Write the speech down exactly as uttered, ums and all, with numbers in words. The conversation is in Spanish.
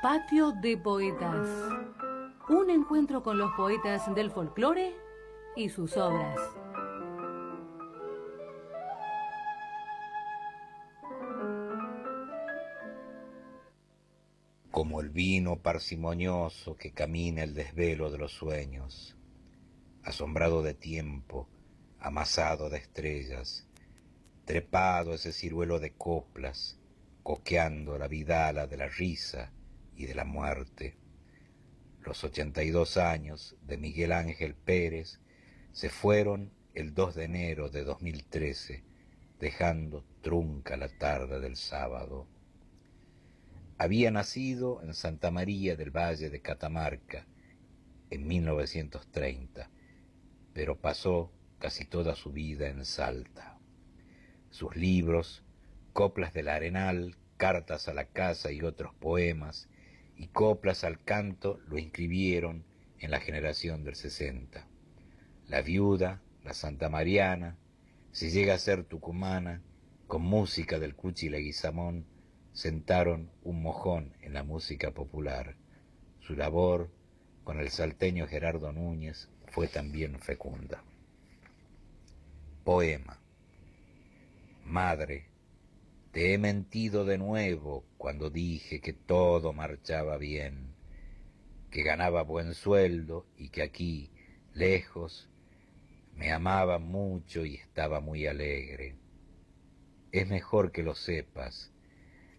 Patio de Poetas. Un encuentro con los poetas del folclore y sus obras. Como el vino parsimonioso que camina el desvelo de los sueños, asombrado de tiempo, amasado de estrellas, trepado ese ciruelo de coplas, coqueando la vidala de la risa y de la muerte. Los ochenta y dos años de Miguel Ángel Pérez se fueron el dos de enero de dos mil trece, dejando trunca la tarde del sábado. Había nacido en Santa María del Valle de Catamarca en mil novecientos treinta, pero pasó casi toda su vida en Salta. Sus libros, Coplas del Arenal, Cartas a la Casa y otros poemas, y Coplas al Canto lo inscribieron en la generación del sesenta. La Viuda, la Santa Mariana, Si llega a ser tucumana, con música del Cuchi Leguizamón, sentaron un mojón en la música popular. Su labor con el salteño Gerardo Núñez fue también fecunda. Poema. Madre, te he mentido de nuevo cuando dije que todo marchaba bien, que ganaba buen sueldo y que aquí, lejos, me amaba mucho y estaba muy alegre. Es mejor que lo sepas,